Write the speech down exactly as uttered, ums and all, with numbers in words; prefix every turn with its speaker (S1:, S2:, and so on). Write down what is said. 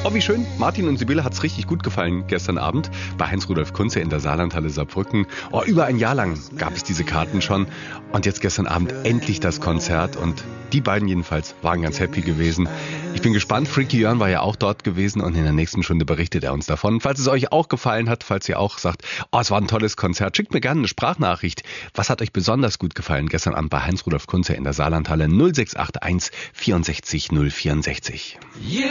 S1: Oh, wie schön. Martin und Sibylle hat's richtig gut gefallen gestern Abend bei Heinz-Rudolf Kunze in der Saarlandhalle Saarbrücken. Oh, über ein Jahr lang gab es diese Karten schon. Und jetzt gestern Abend endlich das Konzert. Und die beiden jedenfalls waren ganz happy gewesen. Ich bin gespannt. Freaky Jörn war ja auch dort gewesen und in der nächsten Stunde berichtet er uns davon. Falls es euch auch gefallen hat, falls ihr auch sagt, oh, es war ein tolles Konzert, schickt mir gerne eine Sprachnachricht. Was hat euch besonders gut gefallen gestern Abend bei Heinz-Rudolf Kunze in der Saarlandhalle? null sechs acht eins vierundsechzig null vierundsechzig.